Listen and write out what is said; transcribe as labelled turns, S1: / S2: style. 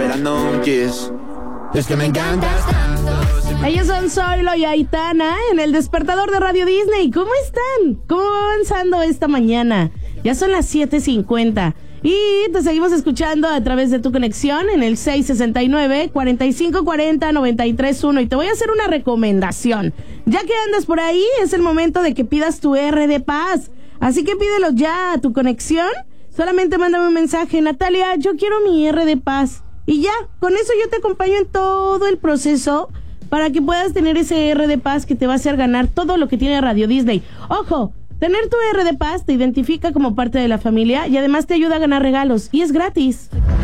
S1: esperando un kiss. Es que me encantas tanto.
S2: Ellos son Zoilo y Aitana en el despertador de Radio Disney. ¿Cómo están? ¿Cómo va avanzando esta mañana? Ya son las 7:50 y te seguimos escuchando a través de tu conexión en el 669-4540-931. Y te voy a hacer una recomendación. Ya que andas por ahí, es el momento de que pidas tu R de paz. Así que pídelo ya a tu conexión. Solamente mándame un mensaje: Natalia, yo quiero mi R de paz. Y ya, con eso yo te acompaño en todo el proceso para que puedas tener ese R de paz que te va a hacer ganar todo lo que tiene Radio Disney. Ojo, tener tu R de paz te identifica como parte de la familia y además te ayuda a ganar regalos y es gratis.